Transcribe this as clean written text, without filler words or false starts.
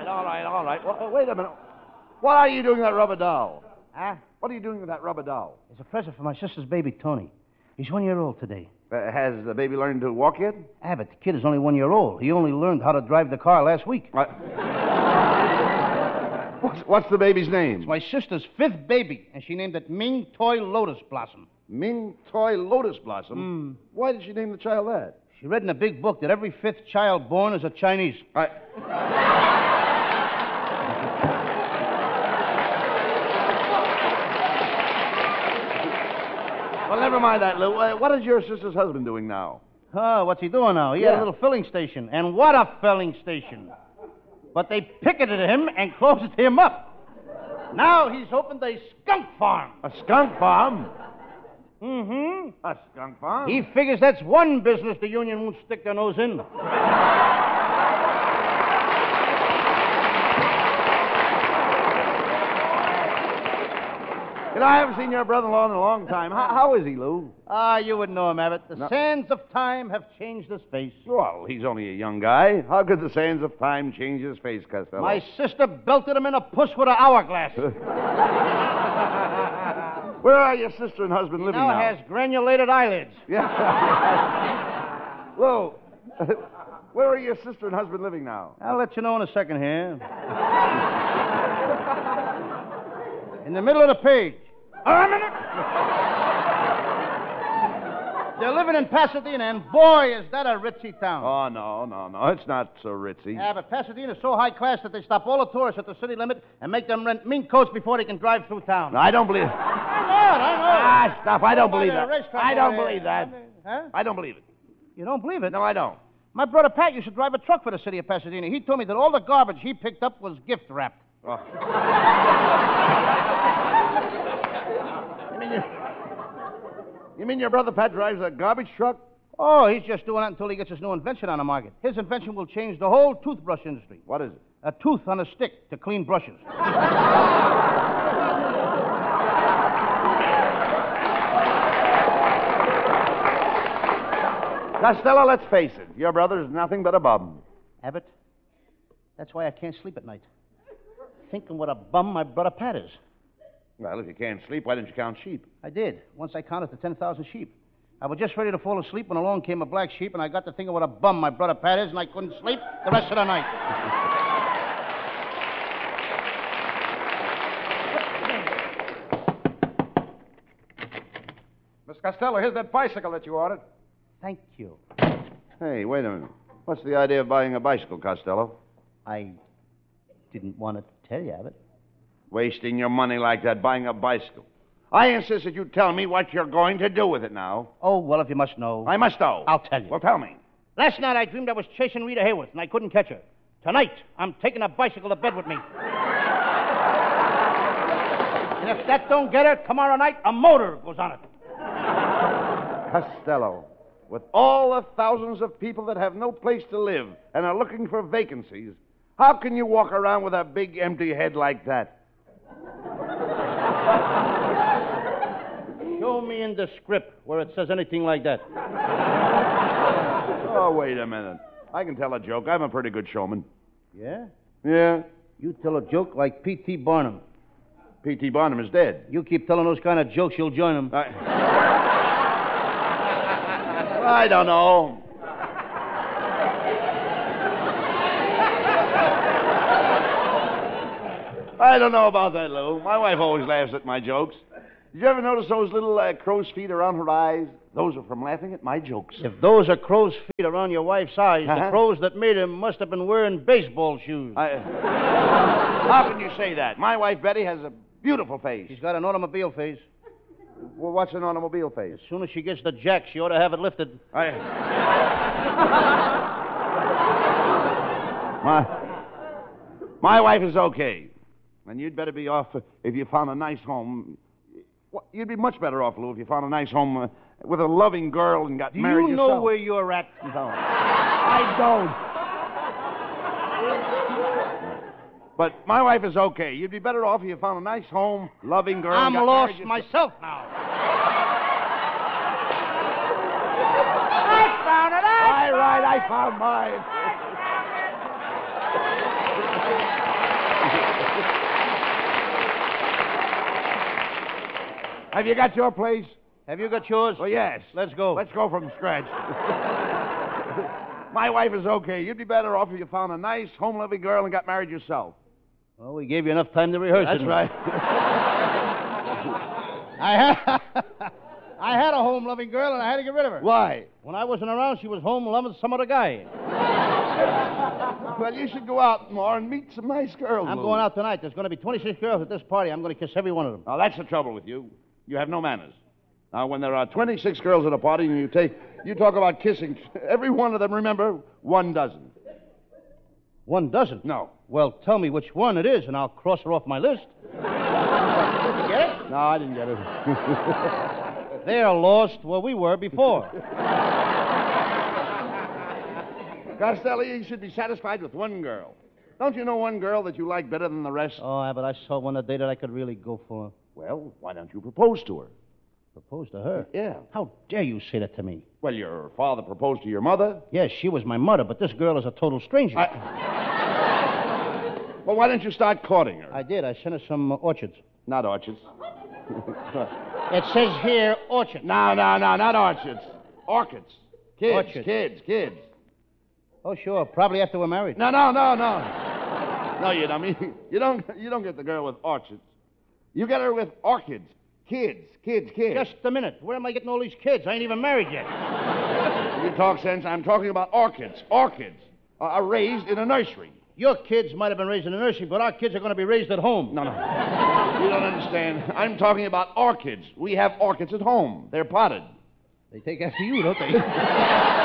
all right. Well, wait a minute. What are you doing with that rubber doll? Huh? What are you doing with that rubber doll? It's a present for my sister's baby, Tony. He's 1 year old today. Has the baby learned to walk yet? Abbott, the kid is only 1 year old. He only learned how to drive the car last week. What's the baby's name? It's my sister's fifth baby, and she named it Ming Toy Lotus Blossom. Ming Toy Lotus Blossom? Why did she name the child that? She read in a big book that every fifth child born is a Chinese. Well, never mind that, Lou. What is your sister's husband doing now? Oh, what's he doing now? He had a little filling station. And what a filling station. But they picketed him and closed him up. Now he's opened a skunk farm. A skunk farm? Mm-hmm. A skunk farm? He figures that's one business the union won't stick their nose in. You know, I haven't seen your brother-in-law in a long time. How is he, Lou? You wouldn't know him, Abbott. The sands of time have changed his face. Well, he's only a young guy. How could the sands of time change his face, Costello? My sister belted him in a puss with an hourglass. Where are your sister and husband living now? Now has granulated eyelids. Yeah. Lou, where are your sister and husband living now? I'll let you know in a second here. In the middle of the page. A minute. They're living in Pasadena, and boy, is that a ritzy town. Oh, no. It's not so ritzy. Yeah, but Pasadena's so high class that they stop all the tourists at the city limit and make them rent mink coats before they can drive through town. No, I don't believe it. I know. Stop. I don't believe that. I don't there. believe that. Huh? I don't believe it. You don't believe it? No, I don't. My brother Pat used to drive a truck for the city of Pasadena. He told me that all the garbage he picked up was gift wrapped. Oh. You mean your brother Pat drives a garbage truck? Oh, he's just doing that until he gets his new invention on the market. His invention will change the whole toothbrush industry. What is it? A tooth on a stick to clean brushes. Costello, let's face it. Your brother's nothing but a bum. Abbott, that's why I can't sleep at night. Thinking what a bum my brother Pat is. Well, if you can't sleep, why didn't you count sheep? I did. Once I counted to 10,000 sheep. I was just ready to fall asleep when along came a black sheep, and I got to thinking what a bum my brother Pat is, and I couldn't sleep the rest of the night. Miss Costello, here's that bicycle that you ordered. Thank you. Hey, wait a minute. What's the idea of buying a bicycle, Costello? I didn't want to tell you, Abbott. Wasting your money like that buying a bicycle. I insist that you tell me what you're going to do with it now. Oh, well, if you must know. I must know. I'll tell you. Well, tell me. Last night I dreamed I was chasing Rita Hayworth, and I couldn't catch her. Tonight, I'm taking a bicycle to bed with me. And if that don't get her, tomorrow night, a motor goes on it. Costello, with all the thousands of people that have no place to live and are looking for vacancies, how can you walk around with a big empty head like that? Show me in the script where it says anything like that. Oh, wait a minute. I can tell a joke. I'm a pretty good showman. Yeah? Yeah? You tell a joke like P.T. Barnum. P.T. Barnum is dead. You keep telling those kind of jokes, you'll join them. I don't know. I don't know about that, Lou. My wife always laughs at my jokes. Did you ever notice those little crow's feet around her eyes? Those are from laughing at my jokes. If those are crow's feet around your wife's eyes, the crows that made them must have been wearing baseball shoes. How can you say that? My wife, Betty, has a beautiful face. She's got an automobile face. Well, what's an automobile face? As soon as she gets the jack, she ought to have it lifted. My wife is okay. And you'd better be off if you found a nice home. Well, you'd be much better off, Lou, if you found a nice home with a loving girl and got married yourself. Do you know where you're at? No. I don't. But my wife is okay. You'd be better off if you found a nice home, loving girl. I'm lost myself now. I found it. I found mine. Have you got your place? Have you got yours? Well, yes. Let's go. Let's go from scratch. My wife is okay. You'd be better off if you found a nice, home-living girl and got married yourself. Well, we gave you enough time to rehearse. That's it. right. I had a home-loving girl, and I had to get rid of her. Why? When I wasn't around, she was home loving some other guy. Well, you should go out more and meet some nice girls. I'm Lou. going out tonight. There's going to be 26 girls at this party. I'm going to kiss every one of them. Now, that's the trouble with you. You have no manners. Now, when there are 26 girls at a party and you talk about kissing, every one of them, remember, 1 dozen. 1 dozen? No. Well, tell me which one it is, and I'll cross her off my list. Did you get it? No, I didn't get it. They're lost where we were before. Costello, you should be satisfied with 1 girl. Don't you know 1 girl that you like better than the rest? Oh, but I saw one today that I could really go for. Well, why don't you propose to her? Propose to her? Yeah. How dare you say that to me? Well, your father proposed to your mother. Yes, she was my mother, but this girl is a total stranger. Well, why don't you start courting her? I did. I sent her some orchids. Not orchids. It says here orchids. No, not orchids. Orchids. Kids, Orchids. kids. Oh, sure. Probably after we're married. No. No, you dummy. You don't get the girl with orchids. You get her with orchids. Kids. Just a minute. Where am I getting all these kids? I ain't even married yet. You talk sense. I'm talking about orchids. Orchids are raised in a nursery. Your kids might have been raised in a nursery, but our kids are going to be raised at home. No. You don't understand. I'm talking about orchids. We have orchids at home. They're potted. They take after you, don't they?